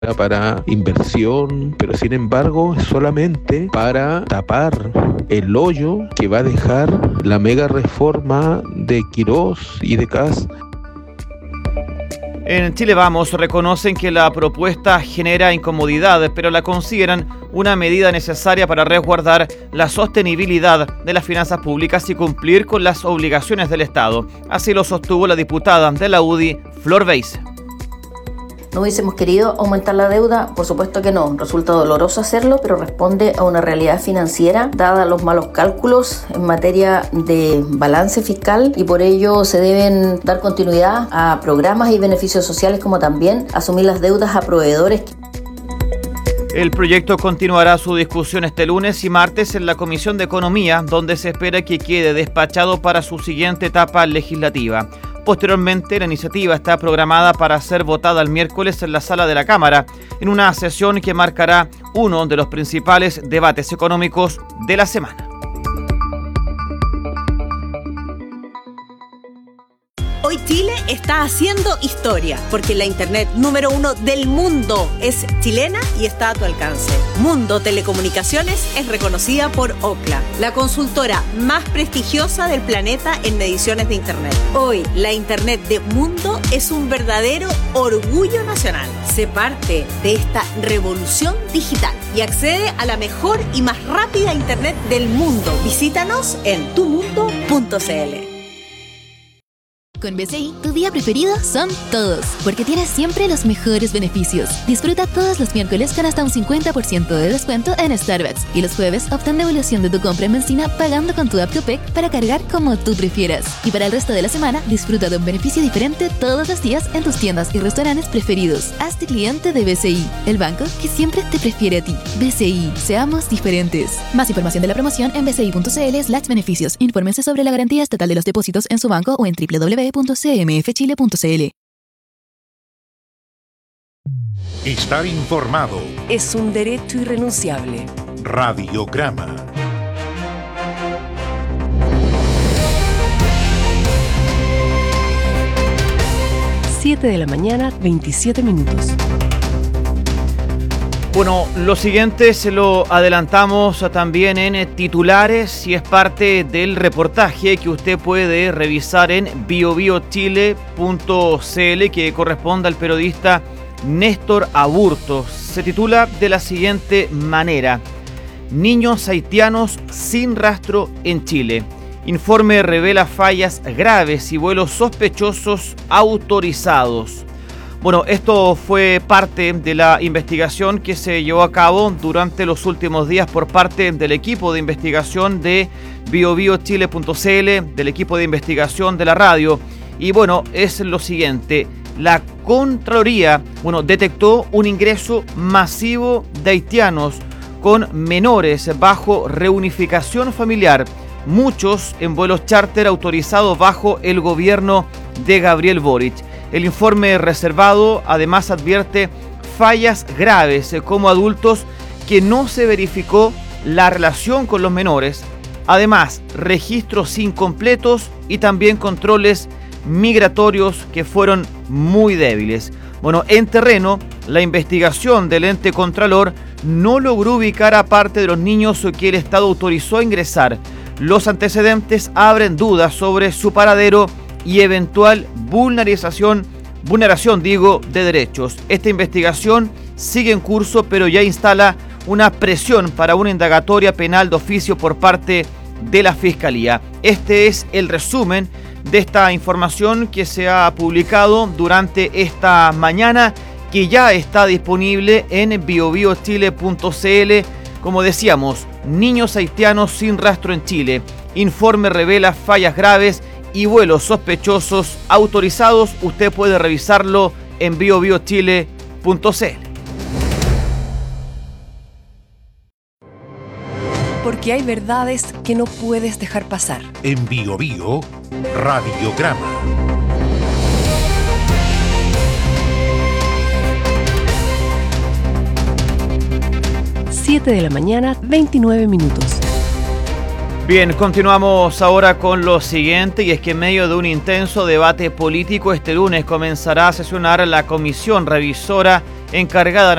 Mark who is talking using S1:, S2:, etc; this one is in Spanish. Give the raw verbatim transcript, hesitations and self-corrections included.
S1: para inversión, pero sin embargo es solamente para tapar el hoyo que va a dejar la mega reforma de Quirós y de Kast.
S2: En Chile Vamos reconocen que la propuesta genera incomodidad, pero la consideran una medida necesaria para resguardar la sostenibilidad de las finanzas públicas y cumplir con las obligaciones del Estado. Así lo sostuvo la diputada de la U D I, Flor Weiss.
S3: ¿No hubiésemos querido aumentar la deuda? Por supuesto que no. Resulta doloroso hacerlo, pero responde a una realidad financiera, dada los malos cálculos en materia de balance fiscal, y por ello se deben dar continuidad a programas y beneficios sociales, como también asumir las deudas a proveedores.
S2: El proyecto continuará su discusión este lunes y martes en la Comisión de Economía, donde se espera que quede despachado para su siguiente etapa legislativa. Posteriormente, la iniciativa está programada para ser votada el miércoles en la sala de la Cámara, en una sesión que marcará uno de los principales debates económicos de la semana.
S4: Hoy Chile está haciendo historia, porque la internet número uno del mundo es chilena y está a tu alcance. Mundo Telecomunicaciones es reconocida por Ookla, la consultora más prestigiosa del planeta en mediciones de internet. Hoy, la internet de Mundo es un verdadero orgullo nacional. Sé parte de esta revolución digital y accede a la mejor y más rápida internet del mundo. Visítanos en tu mundo punto c l.
S5: Con B C I, tu día preferido son todos, porque tienes siempre los mejores beneficios. Disfruta todos los miércoles con hasta un cincuenta por ciento de descuento en Starbucks, y los jueves obtén devolución de tu compra en benzina pagando con tu app Copec para cargar como tú prefieras. Y para el resto de la semana, disfruta de un beneficio diferente todos los días en tus tiendas y restaurantes preferidos. Hazte cliente de B C I, el banco que siempre te prefiere a ti. B C I, seamos diferentes. Más información de la promoción en bci.cl slash beneficios. Infórmense sobre la garantía estatal de los depósitos en su banco o en doble u doble u doble u punto c m f chile punto c l.
S6: Estar informado
S7: es un derecho irrenunciable.
S6: Radiograma.
S7: siete de la mañana, veintisiete minutos.
S2: Bueno, lo siguiente se lo adelantamos también en titulares y es parte del reportaje que usted puede revisar en bio bio chile punto c l, que corresponde al periodista Néstor Aburto. Se titula de la siguiente manera: Niños haitianos sin rastro en Chile. Informe revela fallas graves y vuelos sospechosos autorizados. Bueno, esto fue parte de la investigación que se llevó a cabo durante los últimos días por parte del equipo de investigación de bio bio chile punto c l, del equipo de investigación de la radio. Y bueno, es lo siguiente: la Contraloría, bueno, detectó un ingreso masivo de haitianos con menores bajo reunificación familiar, muchos en vuelos charter autorizados bajo el gobierno de Gabriel Boric. El informe reservado además advierte fallas graves como adultos que no se verificó la relación con los menores, además registros incompletos y también controles migratorios que fueron muy débiles. Bueno, en terreno, la investigación del ente Contralor no logró ubicar a parte de los niños que el Estado autorizó a ingresar. Los antecedentes abren dudas sobre su paradero y eventual vulneración, vulneración digo, de derechos. Esta investigación sigue en curso, pero ya instala una presión para una indagatoria penal de oficio por parte de la Fiscalía. Este es el resumen de esta información que se ha publicado durante esta mañana, que ya está disponible en bio bio chile punto c l. Como decíamos, niños haitianos sin rastro en Chile. Informe revela fallas graves y vuelos sospechosos autorizados. Usted puede revisarlo en bio bio chile punto c l.
S7: Porque hay verdades que no puedes dejar pasar.
S6: En Bio Bio, Radiograma.
S7: siete de la mañana, veintinueve minutos.
S2: Bien, continuamos ahora con lo siguiente, y es que en medio de un intenso debate político, este lunes comenzará a sesionar la comisión revisora encargada